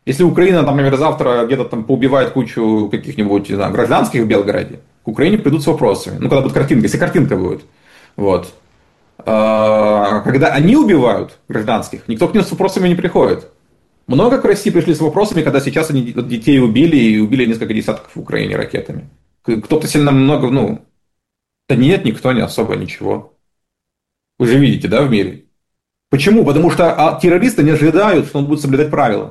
Если Украина, например, завтра где-то там поубивает кучу каких-нибудь, не знаю, гражданских в Белгороде, к Украине придут с вопросами. Ну, когда будет картинка, если картинка будет. Вот. Когда они убивают гражданских, никто к ним с вопросами не приходит. Много к России пришли с вопросами, когда сейчас они детей убили, и убили несколько десятков в Украине ракетами. Кто-то сильно много, ну, да нет, никто не особо ничего. Вы же видите, да, в мире. Почему? Потому что террористы не ожидают, что он будет соблюдать правила.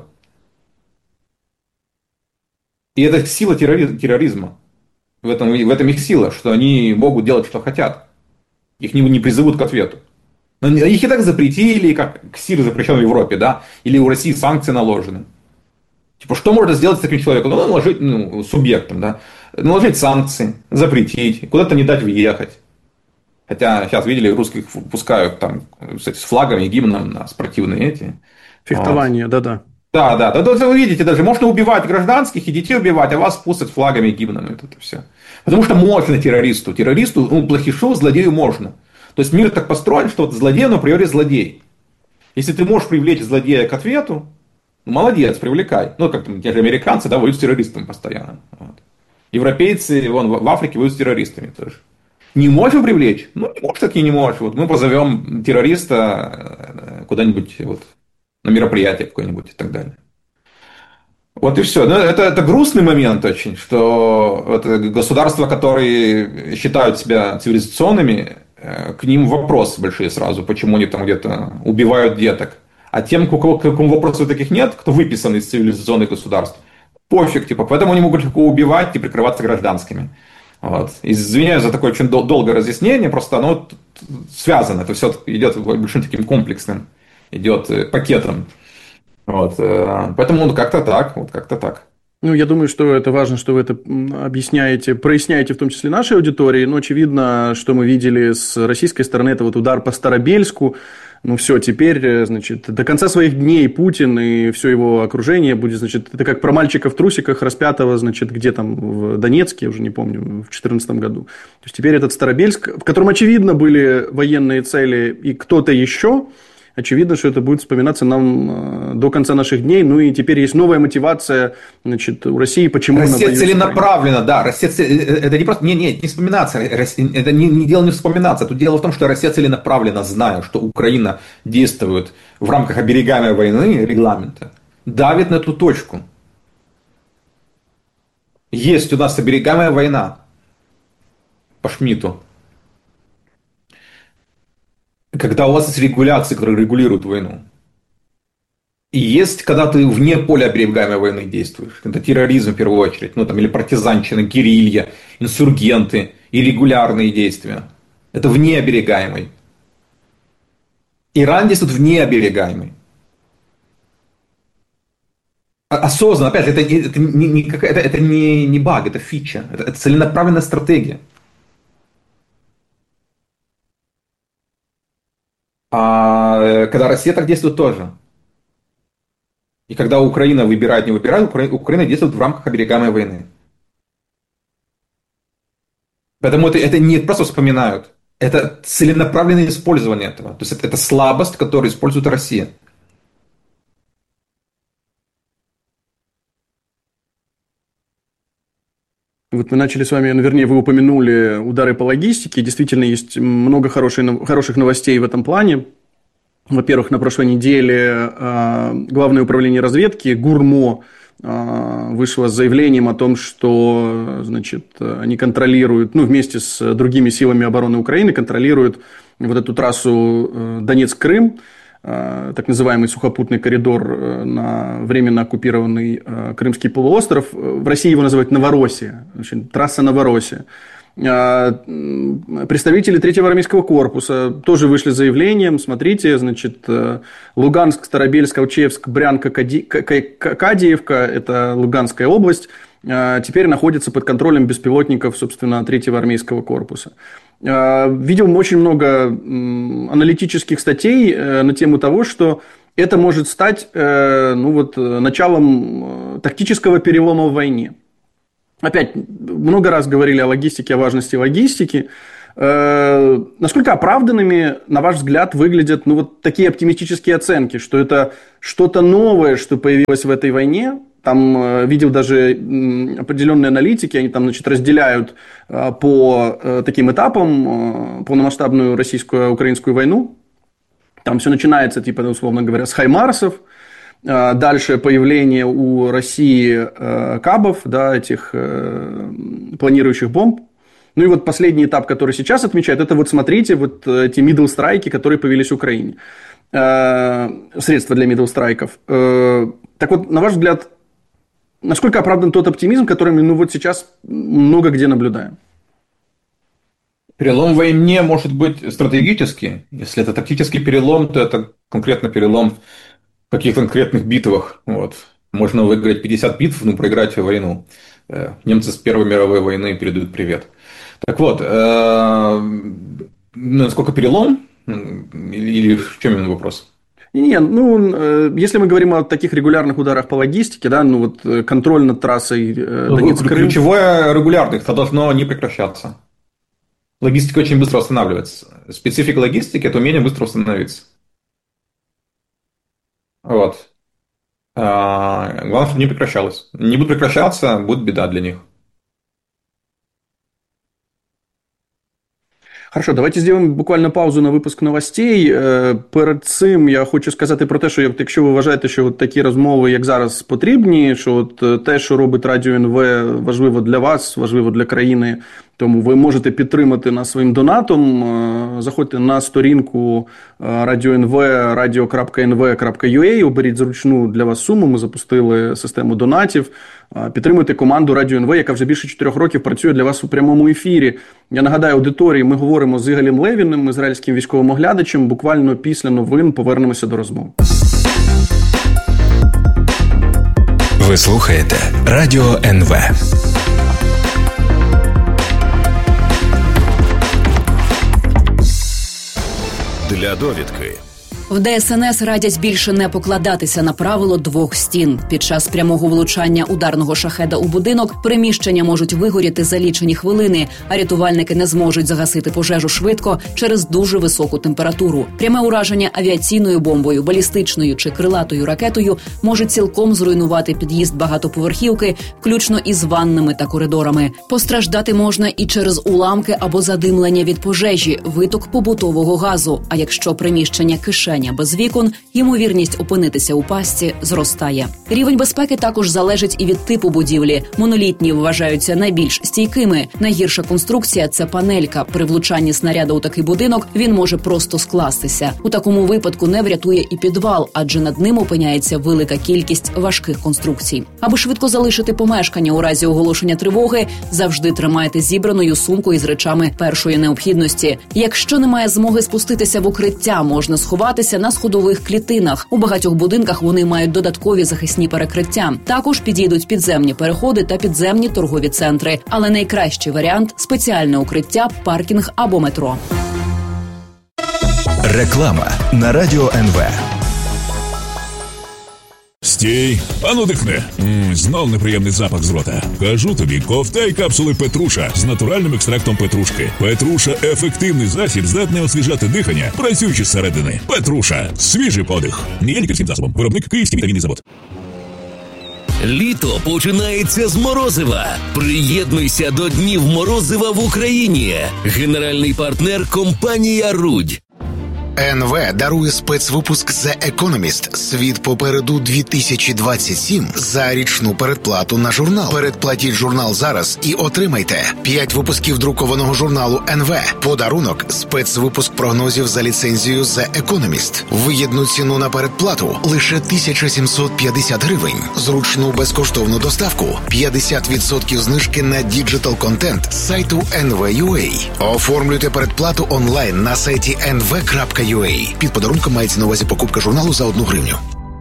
И это сила терроризма. В этом их сила, что они могут делать, что хотят. Их не призовут к ответу. Но их и так запретили, как КСИР запрещен в Европе, да? Или у России санкции наложены. Типа, что можно сделать с таким человеком? Ну, наложить, субъектом, да? Наложить санкции, запретить, куда-то не дать въехать. Хотя сейчас, видели, русских пускают там, кстати, с флагами, гимном на спортивные эти. Вот. Фехтование, да-да. Да. Да, вы видите, даже можно убивать гражданских и детей убивать, а вас пустят флагами и гимнами. Это все. Потому что можно террористу. Плохишу, злодею можно. То есть мир так построен, что вот злодей, он априори злодей. Если ты можешь привлечь злодея к ответу, ну, молодец, привлекай. Ну, как там, те же американцы, да, воюют с террористами постоянно. Вот. Европейцы, вон, в Африке воюют с террористами тоже. Не можешь привлечь? Ну, не можешь, так и не можешь. Вот мы позовем террориста куда-нибудь вот, на мероприятие какое-нибудь и так далее. Вот и все. Ну, это грустный момент очень, что это государства, которые считают себя цивилизационными, к ним вопросы большие сразу, почему они там где-то убивают деток. А тем, у кому вопросов таких нет, кто выписан из цивилизационных государств, пофиг, типа, поэтому они могут легко убивать и прикрываться гражданскими. Вот. Извиняюсь за такое очень долгое разъяснение, просто оно связано, это все идет большим таким комплексным, идет пакетом. Вот. Поэтому как-то так, вот как-то так. Ну, я думаю, что это важно, что вы это объясняете, проясняете в том числе нашей аудитории. Но очевидно, что мы видели с российской стороны, это вот удар по Старобельску. Ну, все, теперь, значит, до конца своих дней Путин и все его окружение будет, значит, это как про мальчика в трусиках распятого, значит, где там, в Донецке, я уже не помню, в 2014 году. То есть, теперь этот Старобельск, в котором, очевидно, были военные цели и кто-то еще. Очевидно, что это будет вспоминаться нам до конца наших дней. Ну и теперь есть новая мотивация, значит, у России, почему она Россия воюет. целенаправленно, да. Это не просто не вспоминаться. Это не дело не вспоминаться. Тут дело в том, что Россия целенаправленно, зная, что Украина действует в рамках оберегаемой войны регламента, давит на эту точку. Есть у нас оберегаемая война по Шмидту. Когда у вас есть регуляции, которые регулируют войну. И есть, когда ты вне поля оберегаемой войны действуешь. Это терроризм в первую очередь. Ну, там, или партизанщина, герилья, инсургенты и регулярные действия. Это вне оберегаемой. Иран действует вне оберегаемой. Осознанно, опять же, это не баг, это фича. Это целенаправленная стратегия. А когда Россия так действует тоже. И когда Украина выбирает, не выбирает, Украина действует в рамках оберегаемой войны. Поэтому это не просто вспоминают. Это целенаправленное использование этого. То есть это слабость, которую использует Россия. Вот мы начали с вами, ну, вернее, вы упомянули удары по логистике. Действительно, есть много хороших новостей в этом плане. Во-первых, на прошлой неделе Главное управление разведки ГУРМО вышло с заявлением о том, что, значит, они контролируют, ну, вместе с другими силами обороны Украины, контролируют вот эту трассу Донецк-Крым, так называемый сухопутный коридор на временно оккупированный Крымский полуостров. В России его называют Новороссия, трасса Новороссия. Представители Третьего армейского корпуса тоже вышли с заявлением. Смотрите, значит, Луганск, Старобельск, Алчевск, Брянка, Кадиевка, это Луганская область, теперь находится под контролем беспилотников, собственно, Третьего армейского корпуса. Видел очень много аналитических статей на тему того, что это может стать, ну, вот, началом тактического перелома в войне. Опять, много раз говорили о логистике, о важности логистики. Насколько оправданными, на ваш взгляд, выглядят вот такие оптимистические оценки, что это что-то новое, что появилось в этой войне? Там видел даже определенные аналитики, они там, разделяют по таким этапам полномасштабную российско-украинскую войну. Там все начинается, условно говоря, с хаймарсов, дальше появление у России кабов, этих планирующих бомб. Ну и вот последний этап, который сейчас отмечают, это вот смотрите, вот эти middle-страйки, которые появились в Украине. Средства для middle-страйков. Так вот, на ваш взгляд, насколько оправдан тот оптимизм, который мы вот сейчас много где наблюдаем? Перелом в войне может быть стратегический. Если это тактический перелом, то это конкретно перелом в каких-то конкретных битвах. Вот. Можно выиграть 50 битв, но проиграть войну. Немцы с Первой мировой войны передают привет. Так вот, насколько перелом? Или в чем именно вопрос? Нет, если мы говорим о таких регулярных ударах по логистике, контроль над трассой Донецк-Крым. Ключевое регулярных, это должно не прекращаться. Логистика очень быстро восстанавливается. Специфика логистики – это умение быстро восстановиться. Вот. Главное, чтобы не прекращалось. Не будет прекращаться, будет беда для них. Хорошо, давайте зробимо буквально паузу на випуск новостей. Перед цим я хочу сказати про те, що якщо ви вважаєте, що такі розмови, як зараз, потрібні, що те, що робить Радіо НВ, важливо для вас, важливо для країни, тому ви можете підтримати нас своїм донатом. Заходьте на сторінку Радіо НВ, radio.nv.ua, оберіть зручну для вас суму, ми запустили систему донатів. Підтримуйте команду Радіо НВ, яка вже більше 4 років працює для вас у прямому ефірі. Я нагадаю аудиторії, ми говоримо з Ігалем Левіним, ізраїльським військовим оглядачем. Буквально після новин повернемося до розмови. Ви слухаєте Радіо НВ. Для довідки. В ДСНС радять більше не покладатися на правило 2 стін. Під час прямого влучання ударного шахеда у будинок приміщення можуть вигоріти за лічені хвилини, а рятувальники не зможуть загасити пожежу швидко через дуже високу температуру. Пряме ураження авіаційною бомбою, балістичною чи крилатою ракетою може цілком зруйнувати під'їзд багатоповерхівки, включно із ваннами та коридорами. Постраждати можна і через уламки або задимлення від пожежі, виток побутового газу. А якщо приміщення кишень без вікон, ймовірність опинитися у пастці зростає. Рівень безпеки також залежить і від типу будівлі. Монолітні вважаються найбільш стійкими. Найгірша конструкція – це панелька. При влучанні снаряду у такий будинок він може просто скластися. У такому випадку не врятує і підвал, адже над ним опиняється велика кількість важких конструкцій. Аби швидко залишити помешкання у разі оголошення тривоги, завжди тримайте зібраною сумку із речами першої необхідності. Якщо немає змоги спуститися в укриття, можна сховатися на сходових клітинах. У багатьох будинках вони мають додаткові захисні перекриття. Також підійдуть підземні переходи та підземні торгові центри. Але найкращий варіант – спеціальне укриття, паркінг або метро. Реклама на Радіо НВ. Стій, ану дихни. Знов неприємний запах з рота. Кажу тобі, ковтай капсули Петруша з натуральним екстрактом петрушки. Петруша – ефективний засіб, здатний освіжати дихання, працюючи зсередини. Петруша – свіжий подих. Не є лікарським засобом. Виробник Київський вітамінний завод. Літо починається з морозива. Приєднуйся до Днів морозива в Україні. Генеральний партнер – компанія «Рудь». НВ дарує спецвипуск The Economist «Світ попереду 2027» за річну передплату на журнал. Передплатіть журнал зараз і отримайте 5 випусків друкованого журналу НВ. Подарунок – спецвипуск прогнозів за ліцензією The Economist. Вигідну ціну на передплату – лише 1750 гривень. Зручну безкоштовну доставку – 50% знижки на діджитал-контент з сайту NV.ua. Оформлюйте передплату онлайн на сайті nv.ua. Під подарунком мається на увазі покупка журналу за 1 гривню.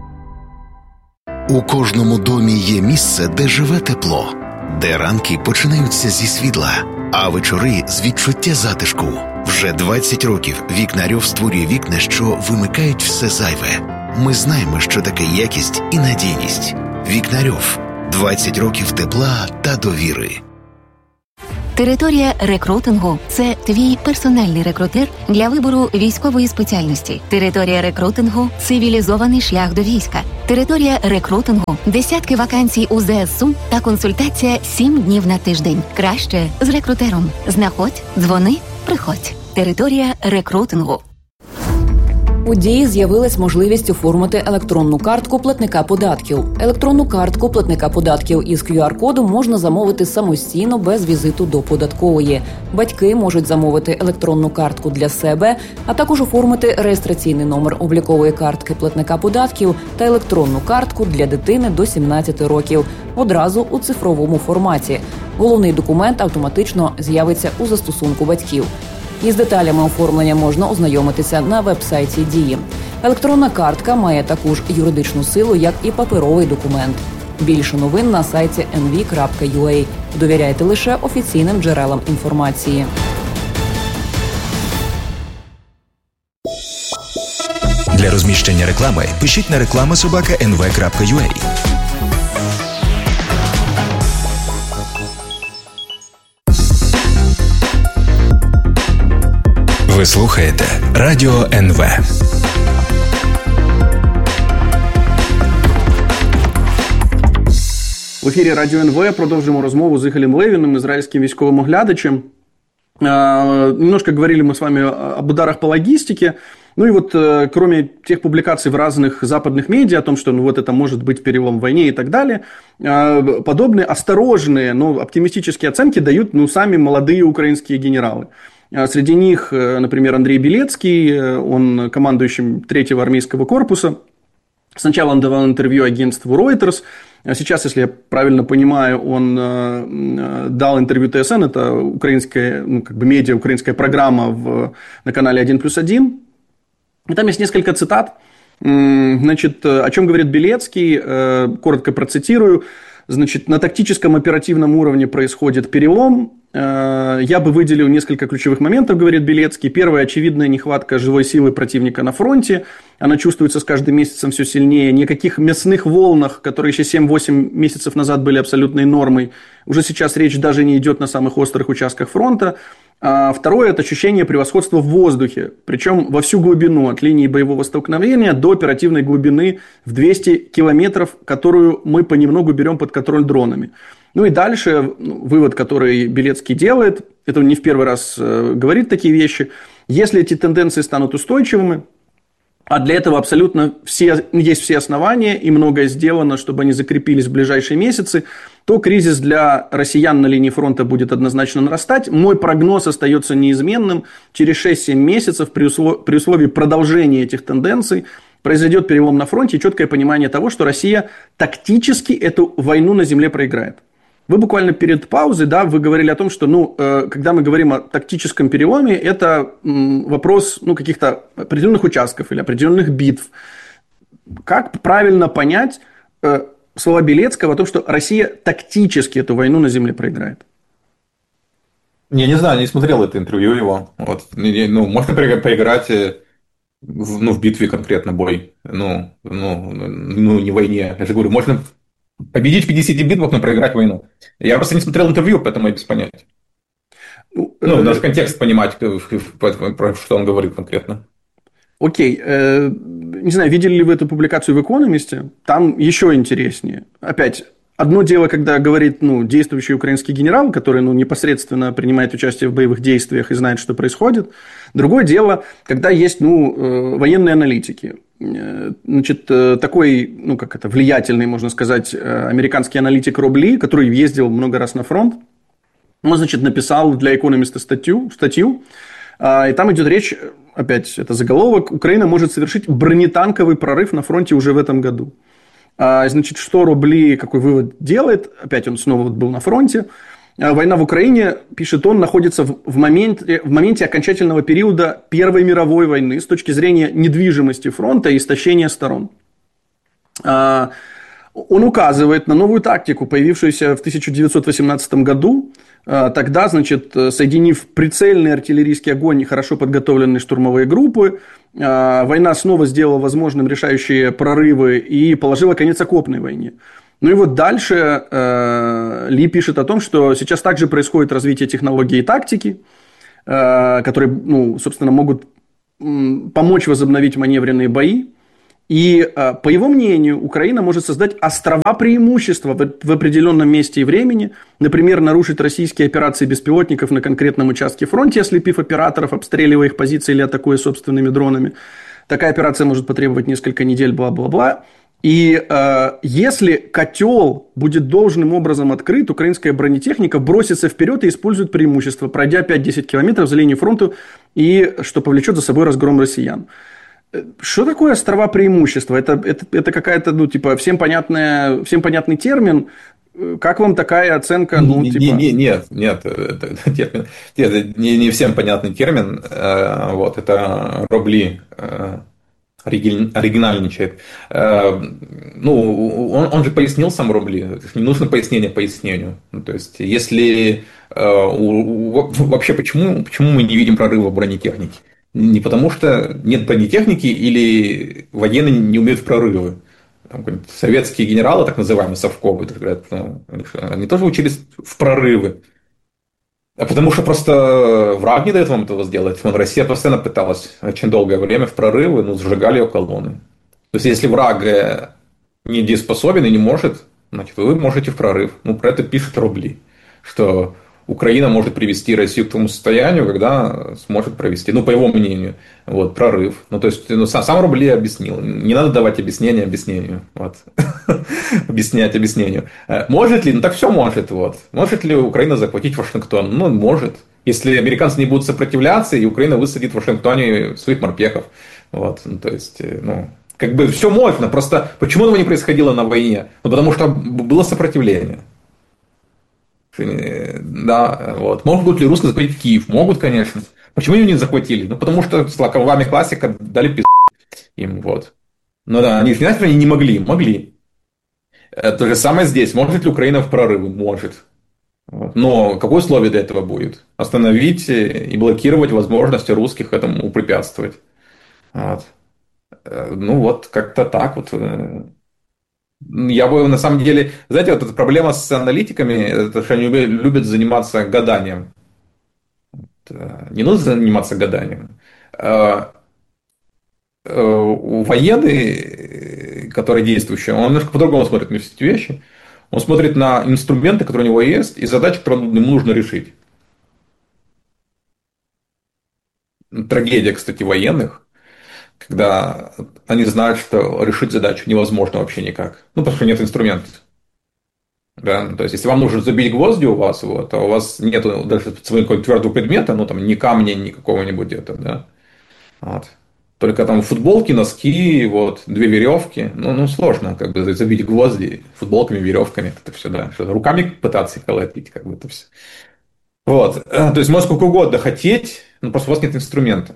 У кожному домі є місце, де живе тепло, де ранки починаються зі світла, а вечори з відчуття затишку. Вже 20 років Вікнарьов створює вікна, що вимикають все зайве. Ми знаємо, що таке якість і надійність. Вікнарьов. 20 років тепла та довіри. Територія рекрутингу – це твій персональний рекрутер для вибору військової спеціальності. Територія рекрутингу – цивілізований шлях до війська. Територія рекрутингу – десятки вакансій у ЗСУ та консультація 7 днів на тиждень. Краще з рекрутером. Знаходь, дзвони, приходь. Територія рекрутингу. У Дії з'явилась можливість оформити електронну картку платника податків. Електронну картку платника податків із QR-кодом можна замовити самостійно без візиту до податкової. Батьки можуть замовити електронну картку для себе, а також оформити реєстраційний номер облікової картки платника податків та електронну картку для дитини до 17 років одразу у цифровому форматі. Головний документ автоматично з'явиться у застосунку батьків. Із деталями оформлення можна ознайомитися на веб-сайті Дії. Електронна картка має таку ж юридичну силу, як і паперовий документ. Більше новин на сайті nv.ua. Довіряйте лише офіційним джерелам інформації. Для розміщення реклами пишіть на reklama@nv.ua. Ви слухаєте Радіо НВ. В ефірі Радіо НВ продовжуємо розмову з Ігорем Левіним, израильским військовым оглядачем. Немножко говорили мы с вами об ударах по логистике. Ну и вот, кроме тех публикаций в разных западных медиа о том, что вот это может быть перелом в войне и так далее, подобные осторожные, но оптимистические оценки дают сами молодые украинские генералы. Среди них, например, Андрей Белецкий, он командующим 3-го армейского корпуса. Сначала он давал интервью агентству Reuters, а сейчас, если я правильно понимаю, он дал интервью ТСН, это украинская, медиа, украинская программа на канале 1+1. И там есть несколько цитат. Значит, о чем говорит Белецкий, коротко процитирую. Значит, на тактическом оперативном уровне происходит перелом. Я бы выделил несколько ключевых моментов, говорит Белецкий. Первое, очевидная нехватка живой силы противника на фронте. Она чувствуется с каждым месяцем все сильнее. Никаких мясных волнах, которые еще 7-8 месяцев назад были абсолютной нормой. Уже сейчас речь даже не идет на самых острых участках фронта. А второе – это ощущение превосходства в воздухе. Причем во всю глубину, от линии боевого столкновения до оперативной глубины в 200 километров, которую мы понемногу берем под контроль дронами. Ну и дальше вывод, который Белецкий делает, это он не в первый раз говорит такие вещи. Если эти тенденции станут устойчивыми, а для этого абсолютно есть все основания и многое сделано, чтобы они закрепились в ближайшие месяцы, то кризис для россиян на линии фронта будет однозначно нарастать. Мой прогноз остается неизменным. Через 6-7 месяцев при условии продолжения этих тенденций произойдет перелом на фронте и четкое понимание того, что Россия тактически эту войну на земле проиграет. Вы буквально перед паузой, да, вы говорили о том, что, когда мы говорим о тактическом переломе, это вопрос, каких-то определенных участков или определенных битв. Как правильно понять слова Белецкого о том, что Россия тактически эту войну на земле проиграет? Я не знаю, не смотрел это интервью его. Вот. Можно проиграть в битве конкретно бой. Не в войне. Я же говорю, можно победить в 50 битвах, но проиграть войну. Я просто не смотрел интервью, поэтому я без понятия. Даже контекст понимать, про что он говорит конкретно. Окей. Не знаю, видели ли вы эту публикацию в «Экономисте»? Там еще интереснее. Опять, одно дело, когда говорит действующий украинский генерал, который непосредственно принимает участие в боевых действиях и знает, что происходит. Другое дело, когда есть военные аналитики. Значит, такой, влиятельный, можно сказать, американский аналитик Роб Ли, который ездил много раз на фронт, он, значит, написал для «Экономиста» статью, и там идет речь, опять, это заголовок, Украина может совершить бронетанковый прорыв на фронте уже в этом году. Значит, что Роб Ли, какой вывод делает, опять он снова был на фронте, война в Украине, пишет он, находится в моменте окончательного периода Первой мировой войны с точки зрения недвижимости фронта и истощения сторон. Он указывает на новую тактику, появившуюся в 1918 году. Тогда, значит, соединив прицельный артиллерийский огонь и хорошо подготовленные штурмовые группы, война снова сделала возможным решающие прорывы и положила конец окопной войне. Ну и вот дальше Ли пишет о том, что сейчас также происходит развитие технологий и тактики, которые, ну, собственно, могут помочь возобновить маневренные бои. И, по его мнению, Украина может создать острова преимущества в определенном месте и времени, например, нарушить российские операции беспилотников на конкретном участке фронта, ослепив операторов, обстреливая их позиции или атакуя собственными дронами. Такая операция может потребовать несколько недель, бла-бла-бла. И если котел будет должным образом открыт, украинская бронетехника бросится вперед и использует преимущество, пройдя 5-10 километров за линию фронта, и что повлечет за собой разгром россиян. Что такое острова преимущества? Это какая-то, ну, типа, всем понятный термин. Как вам такая оценка? Ну, типа... Нет, это термин. Это не всем понятный термин. Вот, это Робли оригинальничает. Ну, он же пояснил сам Робли. Не нужно пояснение пояснению. Ну, то есть, если вообще почему мы не видим прорыва бронетехники? Не потому, что нет бронетехники или военные не умеют в прорывы. Там, советские генералы, так называемые, совковые, говорят, ну, они тоже учились в прорывы. А потому что просто враг не дает вам этого сделать. Россия постоянно пыталась очень долгое время в прорывы, но сжигали ее колонны. То есть, если враг недееспособен и не может, значит, вы можете в прорыв. Ну, про это пишет Рубли, что Украина может привести Россию к тому состоянию, когда сможет провести, ну, по его мнению, вот, прорыв. Ну, то есть, сам Рубли объяснил. Не надо давать объяснение объяснению. Вот. Объяснять объяснению. Может ли? Ну, так все может. Вот. Может ли Украина захватить Вашингтон? Ну, может. Если американцы не будут сопротивляться, и Украина высадит в Вашингтоне своих морпехов. Вот. Ну, то есть, ну, как бы все можно. Просто почему этого не происходило на войне? Ну, потому что было сопротивление. Да, вот. Могут ли русские захватить Киев? Могут, конечно. Почему ее не захватили? Ну, потому что с словами классика дали пизду им. Вот. Ну да, они не могли. Могли. То же самое здесь. Может ли Украина в прорыв? Может. Вот. Но какое условие для этого будет? Остановить и блокировать возможности русских этому препятствовать. Вот. Ну, вот как-то так вот. Я бы, на самом деле, знаете, вот эта проблема с аналитиками, это что они любят заниматься гаданием. Не нужно заниматься гаданием. Военный, который действующий, он немножко по-другому смотрит на все эти вещи. Он смотрит на инструменты, которые у него есть, и задачи, которые ему нужно решить. Трагедия, кстати, военных, когда они знают, что решить задачу невозможно вообще никак. Ну, потому что нет инструментов. Да? То есть, если вам нужно забить гвозди у вас, вот, а у вас нет даже своего твердого предмета, ну, там, ни камня, ни какого-нибудь этого, да. Вот. Только там футболки, носки, вот, 2 веревки. Ну, сложно, как бы, забить гвозди футболками, веревками. Это все, да. Что, руками пытаться их колотить, как бы, это все. Вот. То есть, можно сколько угодно хотеть, но просто у вас нет инструмента.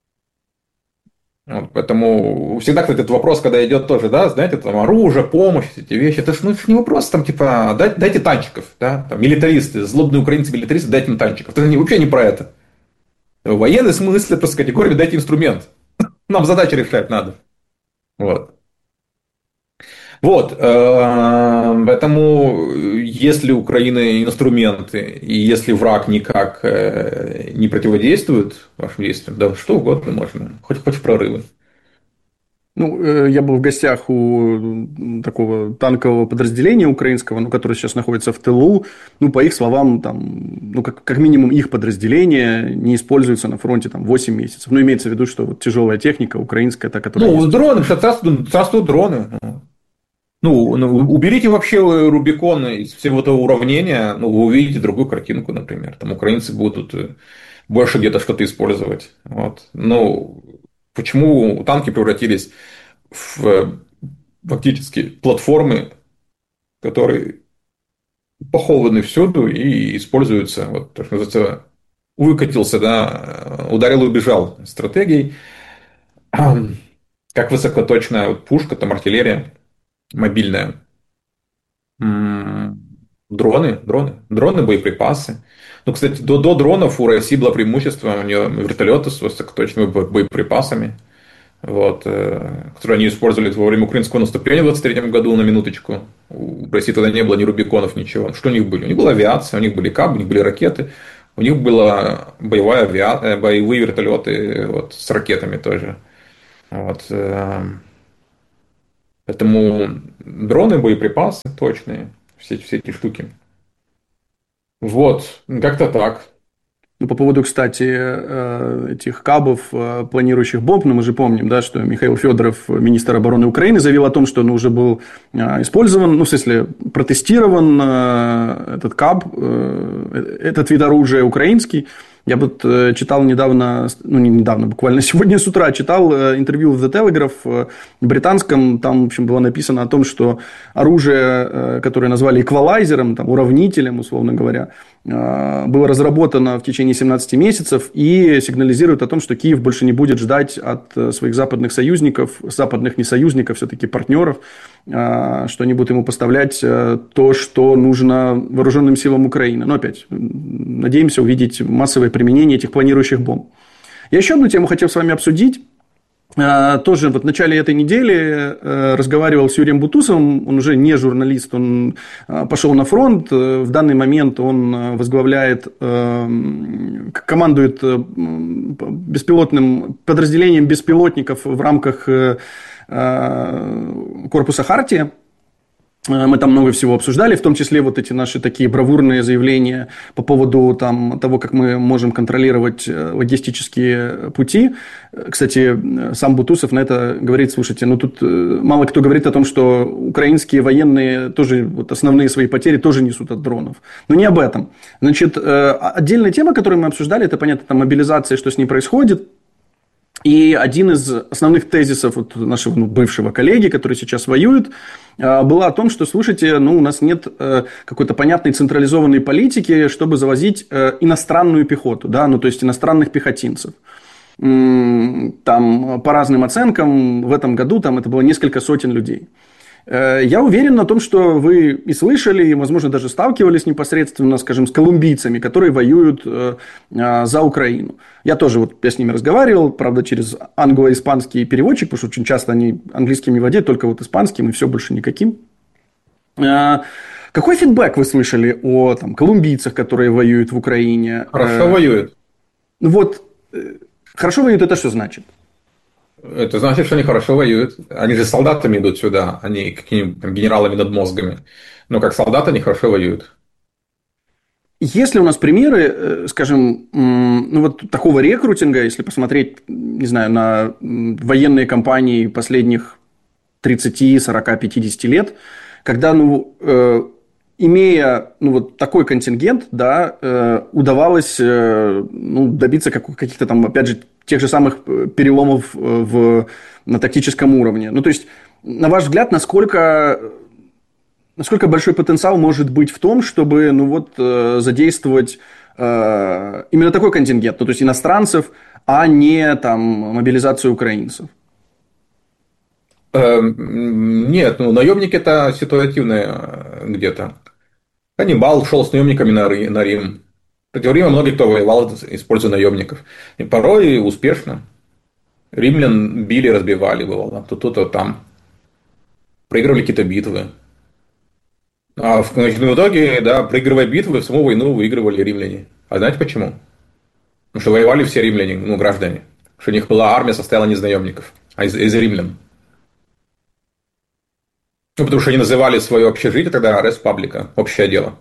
Вот, поэтому всегда, кстати, этот вопрос, когда идет тоже, да, знаете, там оружие, помощь, эти вещи, это же не вопрос, там, типа, дайте танчиков, да, там, милитаристы, злобные украинцы-милитаристы, дайте им танчиков. Это вообще не про это. В военной смысле просто категории дайте инструмент. Нам задачи решать надо. Вот. Вот. Поэтому, если у Украины инструменты, и если враг никак не противодействует вашим действиям, да, что угодно можно. Хоть прорывы. Ну, я был в гостях у такого танкового подразделения украинского, ну, которое сейчас находится в тылу. Ну, по их словам, там, ну, как минимум, их подразделение не используется на фронте там, 8 месяцев. Ну, имеется в виду, что вот тяжелая техника украинская, та, которая... Ну, дроны, царствуют дроны. Ну, уберите вообще Рубикон из всего этого уравнения, ну, вы увидите другую картинку, например. Там украинцы будут больше где-то что-то использовать. Вот. Ну, почему танки превратились в фактически платформы, которые похованы всюду и используются, вот, то, что называется, выкатился, да, ударил и убежал стратегией, как высокоточная пушка, там артиллерия мобильная, дроны, боеприпасы. Ну, кстати, до дронов у России было преимущество, у нее вертолеты с высокоточными боеприпасами, вот, которые они использовали во время украинского наступления в 23 году, на минуточку. прости, тогда не было ни Рубиконов, ничего. Что у них были? У них была авиация, у них были КАБ, у них были ракеты, у них была боевые вертолеты вот, с ракетами тоже. Вот. Поэтому дроны, боеприпасы точные, все эти штуки. Вот, как-то так. Ну, по поводу, кстати, этих КАБов, планирующих бомб, ну, мы же помним, да, что Михаил Федоров, министр обороны Украины, заявил о том, что он уже был использован, ну, в смысле, протестирован этот КАБ, этот вид оружия украинский. Я вот читал недавно, ну, не недавно, буквально сегодня с утра читал интервью в The Telegraph британском. Там, в общем, было написано о том, что оружие, которое назвали эквалайзером, там, уравнителем, условно говоря, было разработано в течение 17 месяцев и сигнализирует о том, что Киев больше не будет ждать от своих западных союзников, западных не союзников, все-таки партнеров, что они будут ему поставлять то, что нужно вооруженным силам Украины. Но опять, надеемся увидеть массовое применение этих планирующих бомб. Я еще одну тему хотел с вами обсудить. Тоже вот в начале этой недели разговаривал с Юрием Бутусовым, он уже не журналист, он пошел на фронт, в данный момент он возглавляет, командует беспилотным подразделением беспилотников в рамках корпуса «Хартия». Мы там много всего обсуждали, в том числе вот эти наши такие бравурные заявления по поводу там, того, как мы можем контролировать логистические пути. Кстати, сам Бутусов на это говорит, слушайте, ну тут мало кто говорит о том, что украинские военные тоже вот основные свои потери тоже несут от дронов. Но не об этом. Значит, отдельная тема, которую мы обсуждали, это, понятно, там мобилизация, что с ней происходит. И один из основных тезисов вот нашего бывшего коллеги, который сейчас воюет, было о том, что, слушайте, ну, у нас нет какой-то понятной централизованной политики, чтобы завозить иностранную пехоту, да, ну, то есть иностранных пехотинцев. Там, по разным оценкам, в этом году там это было несколько сотен людей. Я уверен на том, что вы и слышали, и, возможно, даже сталкивались непосредственно, скажем, с колумбийцами, которые воюют за Украину. Я тоже вот, я с ними разговаривал, правда, через англо-испанский переводчик, потому что очень часто они английским не владеют, только вот испанским, и все, больше никаким. Какой фидбэк вы слышали о там, колумбийцах, которые воюют в Украине? Хорошо воюют. Вот, хорошо воюют, это что значит? Это значит, что они хорошо воюют. Они же солдатами идут сюда, они какими-нибудь генералами над мозгами. Но как солдаты они хорошо воюют. Есть ли у нас примеры, скажем, ну вот такого рекрутинга, если посмотреть, не знаю, на военные кампании последних 30, 40, 50 лет, когда, ну, имея ну, вот такой контингент, да, удавалось ну, добиться каких-то там, опять же, тех же самых переломов на тактическом уровне. Ну, то есть, на ваш взгляд, насколько большой потенциал может быть в том, чтобы ну, вот, задействовать именно такой контингент, ну, то есть иностранцев, а не там, мобилизацию украинцев? Нет, ну, наемники это ситуативное где-то. Каннибал шел с наемниками на Рим. Против Рима многие кто воевал, используя наемников. И порой успешно. Римлян били, разбивали, бывало. То там. Проигрывали какие-то битвы. А в итоге, да, проигрывая битвы, в саму войну выигрывали римляне. А знаете почему? Потому что воевали все римляне, ну, граждане. Потому что у них была армия, состояла не из наемников, а из римлян. Ну, потому что они называли свое общежитие тогда республика, общее дело.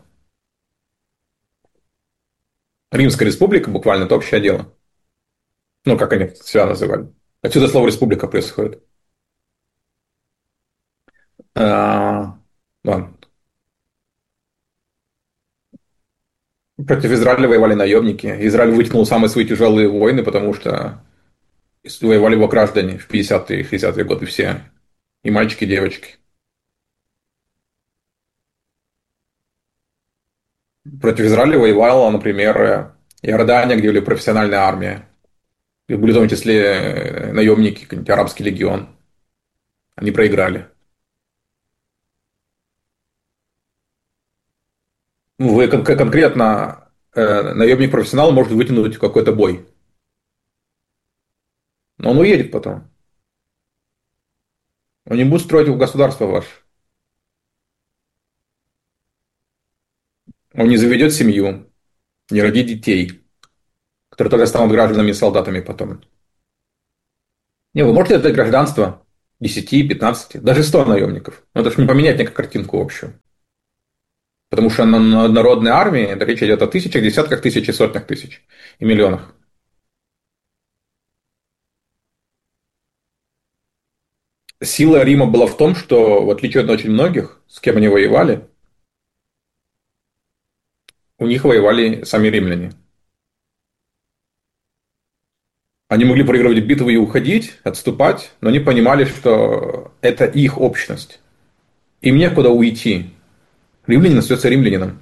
Римская республика буквально это общее дело. Ну, как они себя называли. Отсюда слово республика происходит. Ладно. Против Израиля воевали наемники. Израиль вытянул самые свои тяжелые войны, потому что воевали его граждане в 50-е, 60-е годы все. И мальчики, и девочки. Против Израиля воевала, например, Иордания, где были профессиональная армия. И были в том числе наемники, какой-нибудь арабский легион. Они проиграли. Вы конкретно наемник-профессионал может вытянуть какой-то бой. Но он уедет потом. Он не будет строить государство ваше. Он не заведет семью, не родит детей, которые тоже станут гражданами и солдатами потом. Не, вы можете дать гражданство 10, 15, даже 100 наемников. Но это же не поменять никак картинку общую. Потому что на народной армии это речь идет о тысячах, десятках тысяч и сотнях тысяч. И миллионах. Сила Рима была в том, что, в отличие от очень многих, с кем они воевали, у них воевали сами римляне. Они могли проигрывать битвы и уходить, отступать, но они понимали, что это их общность. Им некуда уйти. Римлянин остается римлянином.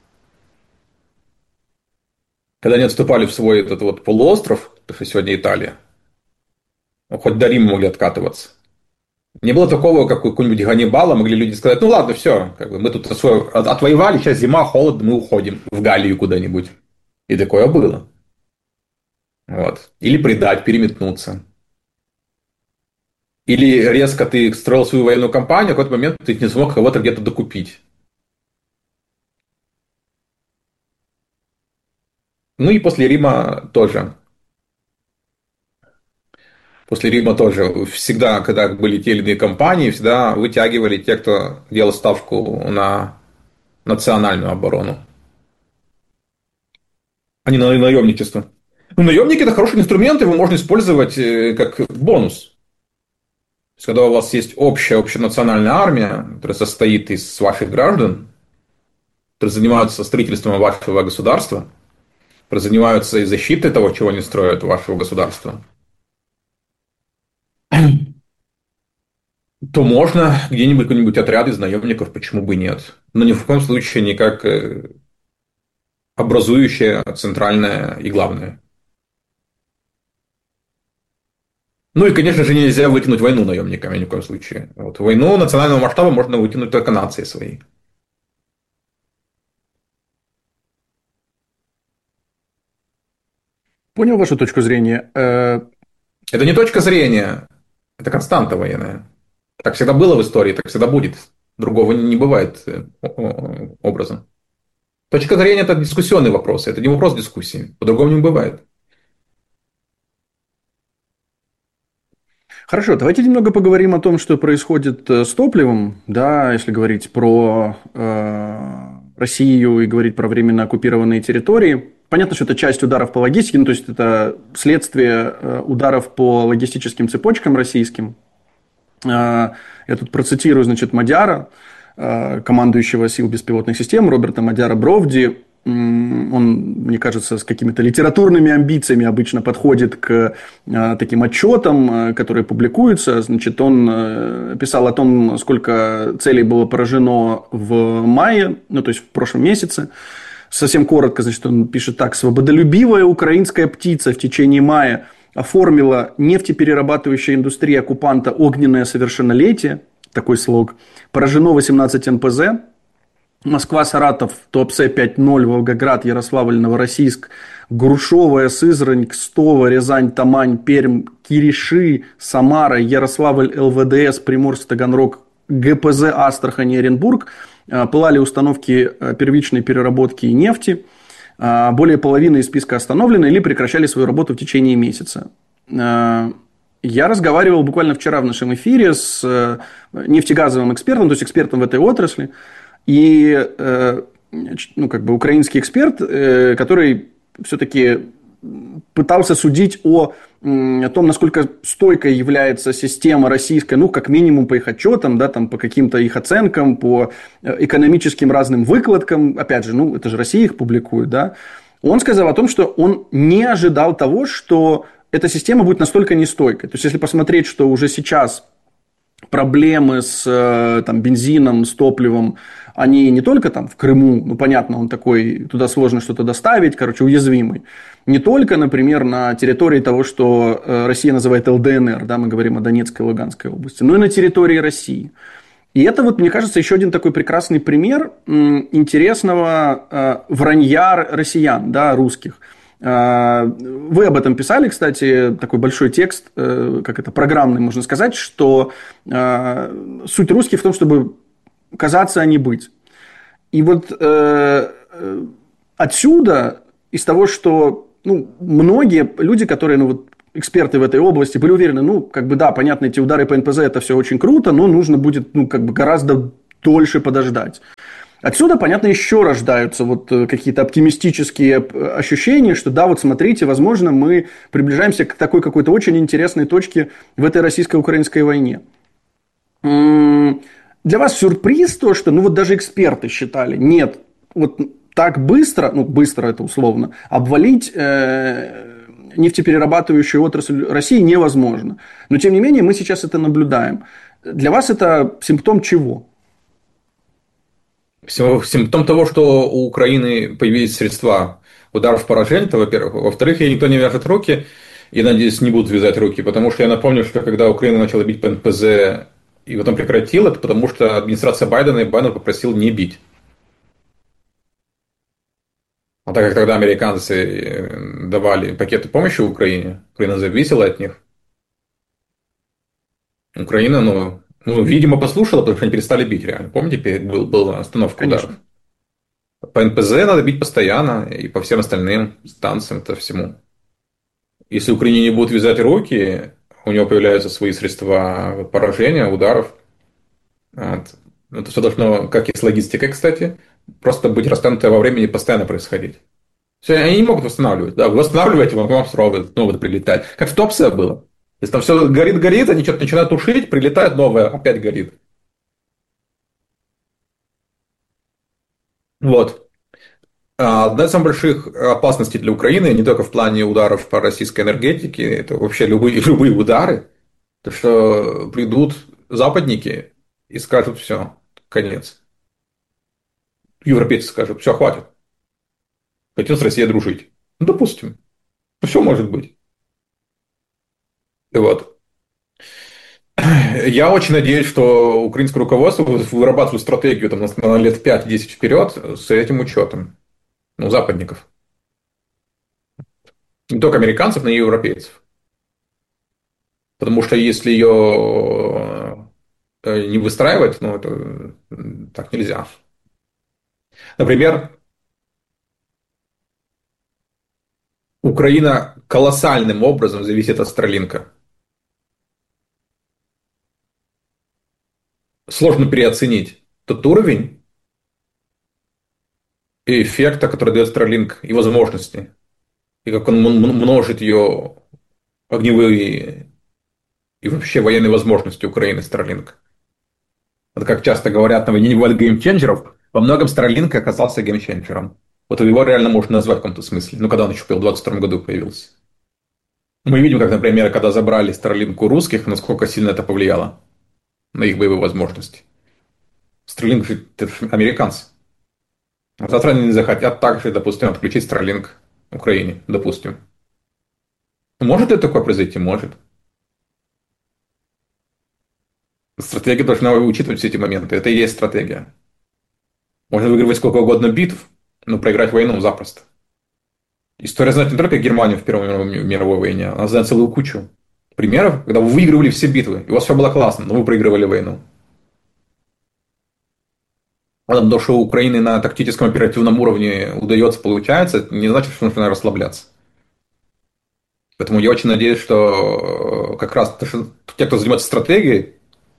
Когда они отступали в свой этот вот полуостров, то что сегодня Италия, хоть до Рима могли откатываться. Не было такого, как у какого-нибудь Ганнибала, могли люди сказать, ну ладно, все, как бы мы тут отвоевали, сейчас зима, холод, мы уходим в Галлию куда-нибудь. И такое было. Вот. Или предать, переметнуться. Или резко ты строил свою военную кампанию, в какой-то момент ты не смог кого-то где-то докупить. Ну и после Рима тоже. После Рима тоже всегда, когда были те или иные кампании, всегда вытягивали те, кто делал ставку на национальную оборону, а не на наемничество. Ну, наемники – это хороший инструмент, его можно использовать как бонус. То есть, когда у вас есть общенациональная армия, которая состоит из ваших граждан, которые занимаются строительством вашего государства, которые занимаются и защитой того, чего они строят, вашего государства, то можно где-нибудь какой-нибудь отряд из наемников, почему бы и нет. Но ни в коем случае не как образующее центральное и главное. Ну и, конечно же, нельзя вытянуть войну наемниками ни в коем случае. Вот. Войну национального масштаба можно вытянуть только нации своей. Понял вашу точку зрения. Это не точка зрения, это константа военная. Так всегда было в истории, так всегда будет. Другого не бывает образом. Точка зрения – это дискуссионный вопрос, это не вопрос дискуссии. По-другому не бывает. Хорошо, давайте немного поговорим о том, что происходит с топливом, да, если говорить про Россию и говорить про временно оккупированные территории. Понятно, что это часть ударов по логистике, ну, то есть это следствие ударов по логистическим цепочкам российским. Я тут процитирую, значит, Мадяра, командующего сил беспилотных систем, Роберта Мадяра Бровди. Он, мне кажется, с какими-то литературными амбициями обычно подходит к таким отчетам, которые публикуются. Значит, он писал о том, сколько целей было поражено в мае, ну, то есть в прошлом месяце. Совсем коротко, значит, он пишет так. «Свободолюбивая украинская птица в течение мая оформила нефтеперерабатывающая индустрия оккупанта огненное совершеннолетие». Такой слог. Поражено 18 НПЗ. Москва, Саратов, Туапсе 5.0, Волгоград, Ярославль, Новороссийск, Грушевая, Сызрань, Кстово, Рязань, Тамань, Пермь, Кириши, Самара, Ярославль, ЛВДС, Приморск, Таганрог, ГПЗ, Астрахань и Оренбург. Пылали установки первичной переработки нефти. Более половины из списка остановлены или прекращали свою работу в течение месяца. Я разговаривал буквально вчера в нашем эфире с нефтегазовым экспертом, то есть экспертом в этой отрасли. И ну, как бы украинский эксперт, который все-таки пытался судить о том, насколько стойкой является система российская, ну, как минимум по их отчетам, да, там, по каким-то их оценкам, по экономическим разным выкладкам. Опять же, ну, это же Россия их публикует, да. Он сказал о том, что он не ожидал того, что эта система будет настолько нестойкой. То есть, если посмотреть, что уже сейчас проблемы с там, бензином, с топливом, они не только там в Крыму, ну, понятно, он такой, туда сложно что-то доставить, короче, уязвимый. Не только, например, на территории того, что Россия называет ЛДНР, да, мы говорим о Донецкой и Луганской области, но и на территории России. И это, вот, мне кажется, еще один такой прекрасный пример интересного вранья россиян, да, русских. Вы об этом писали, кстати, такой большой текст, как это, программный, можно сказать, что суть русских в том, чтобы казаться, а не быть. И вот отсюда, из того, что многие люди, которые эксперты в этой области, были уверены, да, понятно, эти удары по НПЗ это все очень круто, но нужно будет гораздо дольше подождать. Отсюда, понятно, еще рождаются какие-то оптимистические ощущения, что да, смотрите, возможно, мы приближаемся к такой какой-то очень интересной точке в этой российско-украинской войне. Для вас сюрприз то, что даже эксперты считали, нет, так быстро, быстро это условно, обвалить нефтеперерабатывающую отрасль России невозможно. Но, тем не менее, мы сейчас это наблюдаем. Для вас это симптом чего? Симптом того, что у Украины появились средства ударов поражения, это, во-первых. Во-вторых, ей никто не вяжет руки, и, надеюсь, не будут вязать руки, потому что я напомню, что когда Украина начала бить по НПЗ и потом прекратила, это потому что администрация Байдена и Байден попросил не бить. А так как тогда американцы давали пакеты помощи Украине, Украина зависела от них. Украина, видимо, послушала, потому что они перестали бить реально. Помните, была остановка ударов? По НПЗ надо бить постоянно, и по всем остальным станциям, это всему. Если Украине не будут вязать руки, у него появляются свои средства поражения, ударов. Это все должно, как и с логистикой, кстати, просто быть растянутое во времени, постоянно происходить. Все, они не могут восстанавливать. Да, вы восстанавливаете, вам снова прилетает. Как в Топсе было. Если там все горит, они что-то начинают тушить, прилетает новое, опять горит. Одна из самых больших опасностей для Украины, не только в плане ударов по российской энергетике, это вообще любые удары, то что придут западники и скажут: все, конец. Европейцы скажут: все, хватит. Хотим с Россией дружить. Допустим. Все может быть. Я очень надеюсь, что украинское руководство вырабатывает стратегию на лет 5-10 вперед с этим учетом. Западников. Не только американцев, но и европейцев. Потому что если ее не выстраивать, это так нельзя. Например, Украина колоссальным образом зависит от Старлинка. Сложно переоценить тот уровень и эффекта, который дает Starlink, и возможности, и как он множит ее огневые и вообще военные возможности Украины Starlink. Вот как часто говорят, на войне не бывает геймченджеров, во многом Starlink оказался геймченджером. Его реально можно назвать в каком-то смысле. Когда он еще в 2022 году появился. Мы видим, как, например, когда забрали Starlink у русских, насколько сильно это повлияло на их боевые возможности. Starlink же это американцы. А завтра они не захотят также, допустим, отключить Starlink Украине, допустим. Может ли такое произойти? Может. Стратегия должна учитывать все эти моменты. Это и есть стратегия. Можно выигрывать сколько угодно битв, но проиграть войну запросто. История знает не только Германию в Первой мировой войне, она знает целую кучу примеров, когда вы выигрывали все битвы, и у вас все было классно, но вы проигрывали войну. То, что у Украины на тактическом оперативном уровне удается, получается, это не значит, что нужно расслабляться. Поэтому я очень надеюсь, что как раз те, кто занимается стратегией,